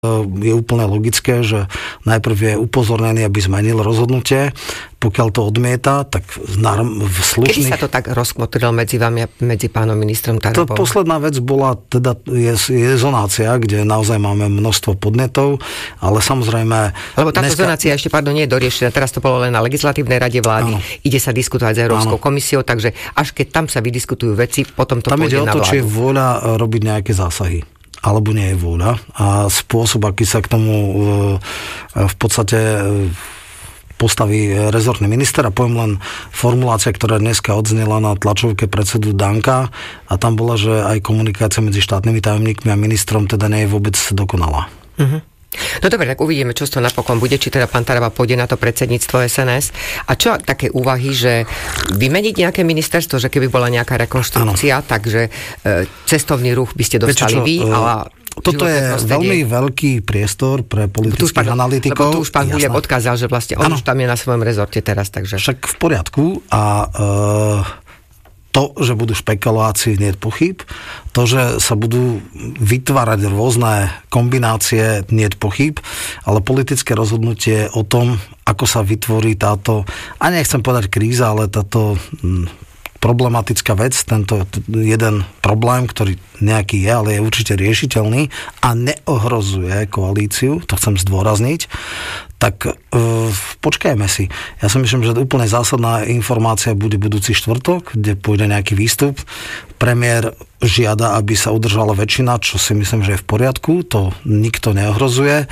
je úplne logické, že najprv je upozornený, aby zmenil rozhodnutie. Pokiaľ to odmieta, tak v slušných... Kedy sa to tak rozkmotrilo medzi vami a medzi pánom ministrom Tarabom? Posledná vec bola, teda je zonácia, kde naozaj máme množstvo podnetov, ale samozrejme... Lebo táto zonácia ešte, nie je doriešená. Teraz to bolo len na legislatívnej rade vlády. Áno. Ide sa diskutovať s Európskou komisiou, takže až keď tam sa vydiskutujú veci, potom to pôjde na vládu. Tam ide o to, či je vôľa robiť nejaké zásahy. Alebo nie je vôľa. A spôsob, aký sa k tomu v podstate postaví rezortný minister, a poviem len formulácia, ktorá dneska odznela na tlačovke predsedu Danka, a tam bola, že aj komunikácia medzi štátnymi tajomníkmi a ministrom teda nie je vôbec dokonalá. Uh-huh. No dobre, tak uvidíme, čo z toho napokon bude, či teda pán Taraba pôjde na to predsedníctvo SNS. A čo také úvahy, že vymeniť nejaké ministerstvo, že keby bola nejaká rekonštrukcia, takže cestovný ruch by ste dostali vy, ale... Toto je veľmi veľký priestor pre politických analytikov. Lebo tu už pán Guliak odkázal, že vlastne on už tam je na svojom rezorte teraz, takže... Však v poriadku a to, že budú špekulácie, nie je pochyb. To, že sa budú vytvárať rôzne kombinácie, nie je pochyb, ale politické rozhodnutie o tom, ako sa vytvorí táto, a nechcem povedať kríza, ale táto problematická vec, tento jeden problém, ktorý nejaký je, ale je určite riešiteľný a neohrozuje koalíciu, to chcem zdôrazniť, tak počkajme si. Ja si myslím, že úplne zásadná informácia bude budúci štvrtok, kde pôjde nejaký výstup. Premiér žiada, aby sa udržala väčšina, čo si myslím, že je v poriadku. To nikto neohrozuje.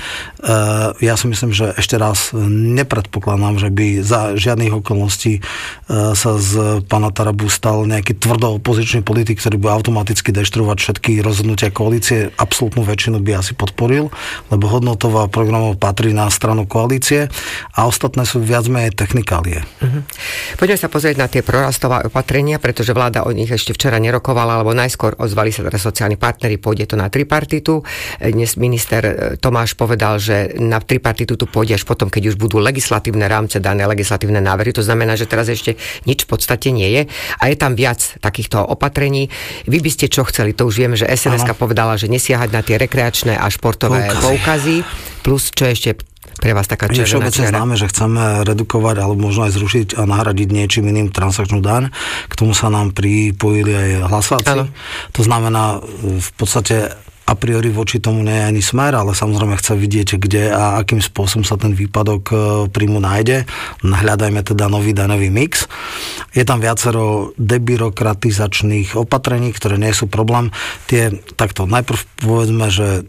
Ja si myslím, že ešte raz nepredpokladám, že by za žiadnych okolností sa z pána Tarabu stal nejaký tvrdo opozičný politik, ktorý bude automaticky deštruovať všetky rozhodnutia koalície. Absolútnu väčšinu by asi podporil, lebo hodnotová programov patrí na stranu koalície a ostatné sú viac menej technikálie. Uh-huh. Poďme sa pozrieť na tie prorastové opatrenia, pretože vláda o nich ešte včera nerokovala, alebo najskôr ozvali sa teda sociálni partneri, pôjde to na tripartitu. Dnes minister Tomáš povedal, že na tripartitu tu pôjde až potom, keď už budú legislatívne rámce, dané legislatívne návrhy. To znamená, že teraz ešte nič v podstate nie je a je tam viac takýchto opatrení. Vy by ste čo chceli? To už vieme, že SNS-ka povedala, že nesiahať na tie rekreačné a športové poukazy. Plus, čo ešte pre vás taká červená čiara? Všeobecne známe, že chceme redukovať alebo možno aj zrušiť a nahradiť niečím iným transakčnú daň. K tomu sa nám pripojili aj hlasáci. To znamená v podstate a priori voči tomu nie je ani smer, ale samozrejme chce vidieť, kde a akým spôsobom sa ten výpadok príjmu nájde. Hľadajme teda nový daňový mix. Je tam viacero debyrokratizačných opatrení, ktoré nie sú problém. Takto, najprv povedzme, že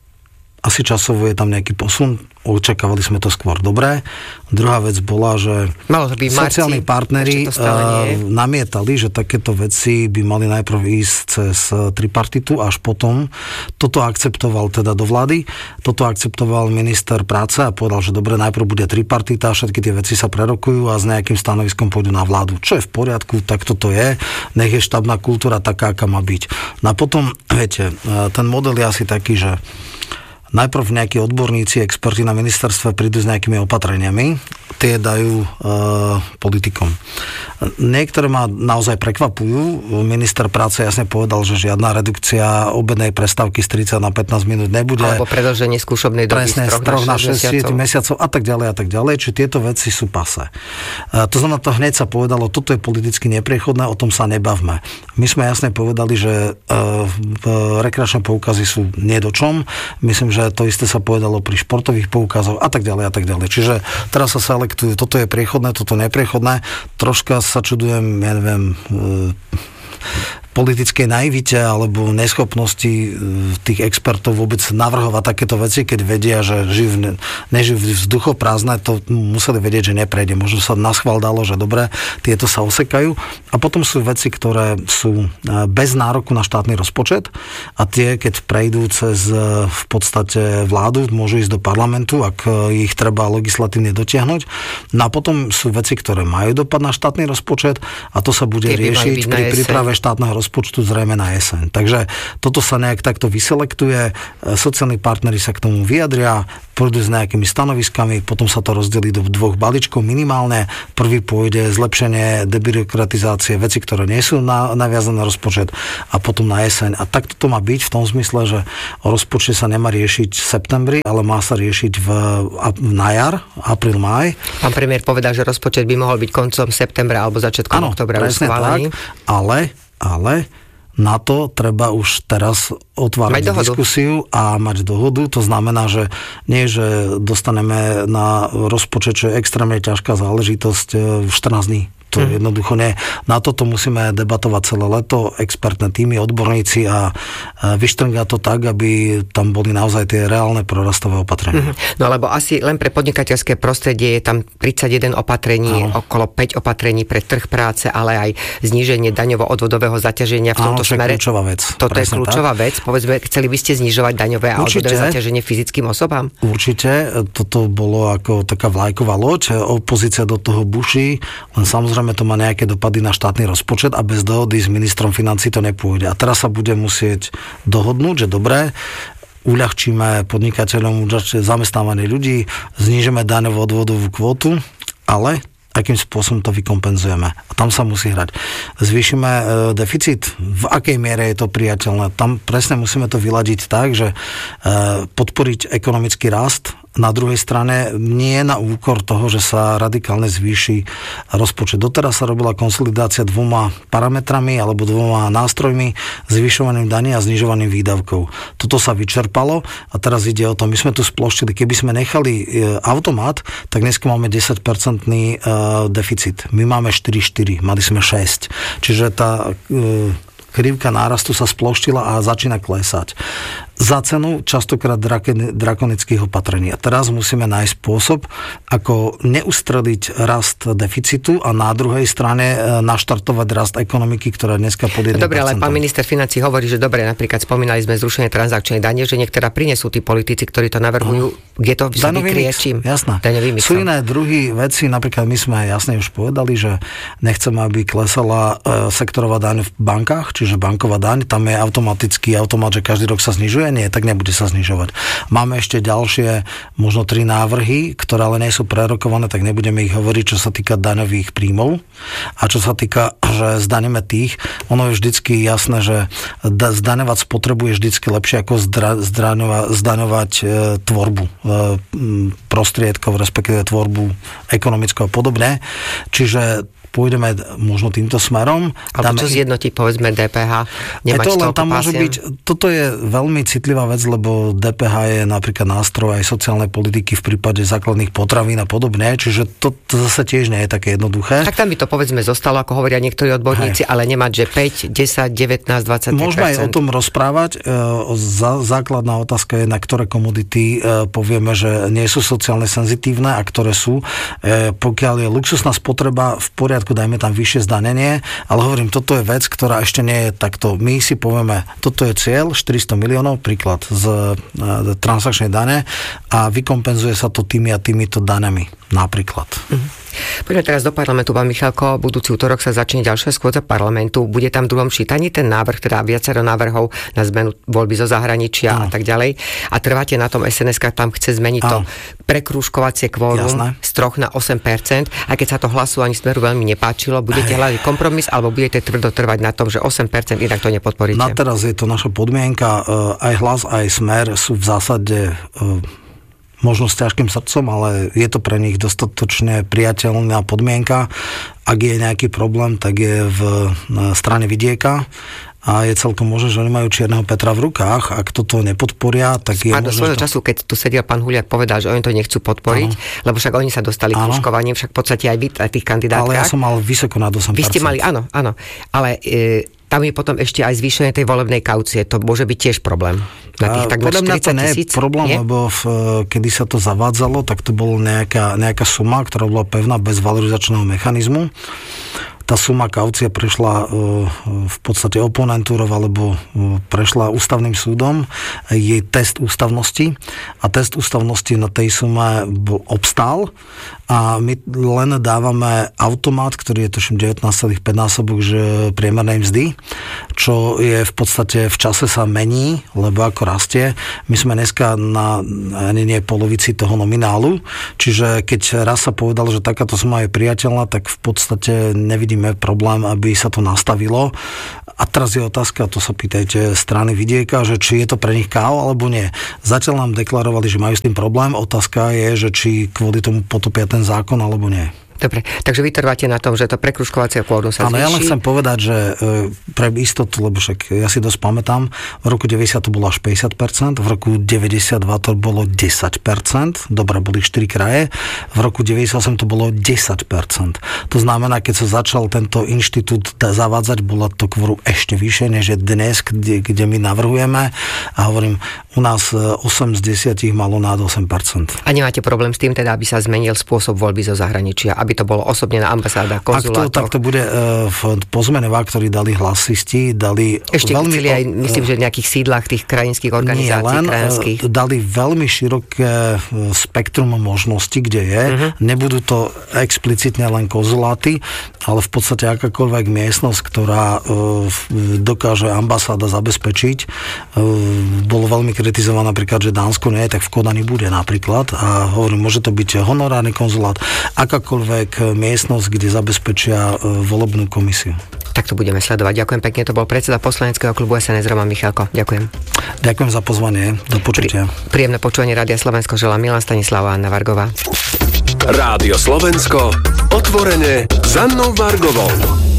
asi časovo je tam nejaký posun. Očakávali sme to skôr dobre. Druhá vec bola, že sociálni partneri namietali, že takéto veci by mali najprv ísť cez tripartitu, až potom. Toto akceptoval teda do vlády. Toto akceptoval minister práce a povedal, že dobre, najprv bude tripartita, všetky tie veci sa prerokujú a s nejakým stanoviskom pôjdu na vládu. Čo je v poriadku, tak toto je. Nech je štábna kultúra taká, aká má byť. No a potom, viete, ten model je asi taký, že najprv nejakí odborníci, experti na ministerstve prídu s nejakými opatreniami, tie dajú politikom. Niektoré ma naozaj prekvapujú. Minister práce jasne povedal, že žiadna redukcia obednej prestávky z 30 na 15 minút nebude. Alebo predĺženie skúšobnej doby z 3 na 6 mesiacov a tak ďalej. Čiže tieto veci sú pase. To znamená, to hneď sa povedalo, toto je politicky nepriechodné, o tom sa nebavme. My sme jasne povedali, že rekreačné poukazy sú niedočom. Myslím, že to isté sa povedalo pri športových poukazoch a tak ďalej. Čiže teraz sa selektujú, toto je priechodné, toto nepriechodné. Troška sa čudujem, ja neviem, politickej naivite alebo neschopnosti tých expertov vôbec navrhovať takéto veci, keď vedia, že nežijú vzduchoprázdne, to museli vedieť, že neprejde. Možno sa naschvál dalo, že dobre, tieto sa osekajú. A potom sú veci, ktoré sú bez nároku na štátny rozpočet a tie, keď prejdú cez v podstate vládu, môžu ísť do parlamentu, ak ich treba legislatívne dotiahnuť. No a potom sú veci, ktoré majú dopad na štátny rozpočet a to sa bude riešiť pri príprave štátneho rozpočtu rozpočtu zrejme na jeseň. Takže toto sa nejak takto vyselektuje, sociálni partneri sa k tomu vyjadria, pôjdu s nejakými stanoviskami, potom sa to rozdelí do 2 balíčkov minimálne. Prvý pôjde zlepšenie debyrokratizácie, veci, ktoré nie sú naviazané na rozpočet, a potom na jeseň. A takto to má byť v tom zmysle, že o rozpočte sa nemá riešiť v septembri, ale má sa riešiť na jar, apríl, máj. Pán premiér povedal, že rozpočet by mohol byť koncom septembra alebo začiatkom októbra schválený. Ale na to treba už teraz otvárať diskusiu a mať dohodu. To znamená, že nie, že dostaneme na rozpočet, čo je extrémne ťažká záležitosť v 14 dní. To jednoducho nie. Na toto musíme debatovať celé leto, expertné týmy, odborníci a vyštrngať to tak, aby tam boli naozaj tie reálne prorastové opatrenia. No lebo asi len pre podnikateľské prostredie je tam 31 opatrení, okolo 5 opatrení pre trh práce, ale aj zníženie daňovo-odvodového zaťaženia v tomto smere. Kľúčová vec. Toto je kľúčová vec. Povedzme, chceli by ste znižovať daňové a odvodové zaťaženie fyzickým osobám? Určite. Toto bolo ako taká vlajková loď. Opozícia do toho buší, len samozrejme to má nejaké dopady na štátny rozpočet a bez dohody s ministrom financií to nepôjde. A teraz sa bude musieť dohodnúť, že dobre, uľahčíme podnikateľom zamestnávanie ľudí, znížime daňovú odvodovú kvótu, ale akým spôsobom to vykompenzujeme. A tam sa musí hrať. Zvýšime deficit, v akej miere je to priateľné. Tam presne musíme to vyladiť tak, že podporiť ekonomický rast, na druhej strane nie na úkor toho, že sa radikálne zvýši rozpočet. Doteraz sa robila konsolidácia 2 parametrami alebo 2 nástrojmi, zvyšovaním daní a znižovaním výdavkov. Toto sa vyčerpalo a teraz ide o to, my sme tu sploštili, keby sme nechali automat, tak dneska máme 10% deficit. My máme 4,4, mali sme 6. Čiže tá krivka nárastu sa sploštila a začína klesať. Za cenu častokrát drakonických opatrení. A teraz musíme nájsť spôsob, ako neustreliť rast deficitu a na druhej strane naštartovať rast ekonomiky, ktorá dneska pod 1%. Dobre, ale pán minister financií hovorí, že dobre, napríklad spomínali sme zrušenie transakčnej dane, že niektorá prinesú tí politici, ktorí to navrhujú, kde to vykrie čím? Jasné. Sú iné druhy veci, napríklad my sme jasne už povedali, že nechceme, aby klesala sektorová daň v bankách, čiže banková daň, tam je automatický automat, že každý rok sa znižuje. Nie, tak nebude sa znižovať. Máme ešte ďalšie, možno 3 návrhy, ktoré ale nie sú prerokované, tak nebudeme ich hovoriť, čo sa týka daňových príjmov. A čo sa týka, že zdaníme tých, ono je vždycky jasné, že zdaňovať spotrebu je vždycky lepšie ako zdaňovať tvorbu prostriedkov, respektíve tvorbu ekonomickú a podobne. Čiže pôjdeme možno týmto smerom. Ale čo zjednotiť, povedzme, DPH? Toto je veľmi citlivá vec, lebo DPH je napríklad nástroj aj sociálnej politiky v prípade základných potravín a podobne, čiže to zase tiež nie je také jednoduché. Tak tam by to, povedzme, zostalo, ako hovoria niektorí odborníci, ale nemať, že 5, 10, 19, 20%. Môžeme aj o tom rozprávať. Základná otázka je, na ktoré komodity povieme, že nie sú sociálne senzitívne a ktoré sú. Pokiaľ je luxusná spotreba v poriadku, dajme tam vyššie zdanenie, ale hovorím, toto je vec, ktorá ešte nie je takto. My si povieme, toto je cieľ, 400 miliónov, príklad z transakčnej dane a vykompenzuje sa to tými a týmito danami, napríklad. Poďme teraz do parlamentu, pán Michalko. Budúci útorok sa začne ďalšia schôdza parlamentu. Bude tam v druhom čítaní ten návrh, teda viacero návrhov na zmenu voľby zo zahraničia a tak ďalej. A trváte na tom, SNS tam chce zmeniť to prekrúžkovacie kvórum z 3 na 8%. A keď sa to hlasovanie Smeru veľmi nepáčilo, budete hľadať kompromis alebo budete tvrdo trvať na tom, že 8% inak to nepodporíte? Na teraz je to naša podmienka. Aj Hlas, aj Smer sú v zásade možno s ťažkým srdcom, ale je to pre nich dostatočne priateľná podmienka. Ak je nejaký problém, tak je v strane vidieka a je celkom možné, že oni majú čierneho Petra v rukách. Ak toto nepodporia, tak je možné... svojho času, keď tu sedel pán Huliak, povedal, že oni to nechcú podporiť, lebo však oni sa dostali kružkovaním, však v podstate aj vy tých kandidátkach. Ale ja som mal vysoko nad 8%. Vy ste mali, áno. Ale tam je potom ešte aj zvýšenie tej volebnej kaucie. To môže byť tiež problém. Na tých takmer 40 000. Nie je problém, lebo kedy sa to zavádzalo, tak to bola nejaká suma, ktorá bola pevná bez valorizačného mechanizmu. tá suma kaucie prešla v podstate oponentúrov alebo prešla ústavným súdom, jej test ústavnosti a test ústavnosti na tej sume obstál a my len dávame automat, ktorý je tuším 19,5 násobok priemernej mzdy, čo je v podstate v čase sa mení, lebo ako rastie. My sme dneska na nie polovici toho nominálu, čiže keď raz sa povedal, že takáto suma je priateľná, tak v podstate nevidíme problém, aby sa to nastavilo. A teraz je otázka, to sa pýtajte strany vidieka, že či je to pre nich KO alebo nie. Zatiaľ nám deklarovali, že majú s tým problém. Otázka je, že či kvôli tomu potopia ten zákon alebo nie. Dobre, takže vy trváte na tom, že to prekružkovacie pôdu sa zvýši? Áno, ja len chcem povedať, že pre istotu, lebo však ja si dosť pamätám, v roku 90 to bolo až 50%, v roku 92 to bolo 10%, dobre, boli 4 kraje, v roku 98 to bolo 10%. To znamená, keď sa začal tento inštitút zavádzať, bola to kvorum ešte vyššie, než je dnes, kde my navrhujeme a hovorím, u nás 8 z 10 malo nad 8%. A nemáte problém s tým, teda, aby sa zmenil spôsob voľby zo zahraničia, aby to bolo osobne na ambasádach, konzulátoch? Tak to bude v pozmene, ktorí dali hlasisti, dali ešte veľmi... Chceli aj, myslím, že v nejakých sídlach tých krajinských organizácií krajanských. Dali veľmi široké spektrum možností, kde je. Nebudú to explicitne len konzuláty, ale v podstate akákoľvek miestnosť, ktorá dokáže ambasáda zabezpečiť. Bolo veľmi kritizované napríklad, že Dánsko nie, tak v Kodani bude napríklad. A hovorím, môže to byť honorárny konzulát, akákoľvek miestnosť, kde zabezpečia volebnú komisiu. Tak to budeme sledovať. Ďakujem pekne. To bol predseda poslaneckého klubu SNS Roman Michalko. Ďakujem. Ďakujem za pozvanie. Do počutia. Príjemné počúvanie Rádia Slovensko želá Milan Stanislava a Anna Vargová. Rádio Slovensko, otvorene s Annou Vargovou.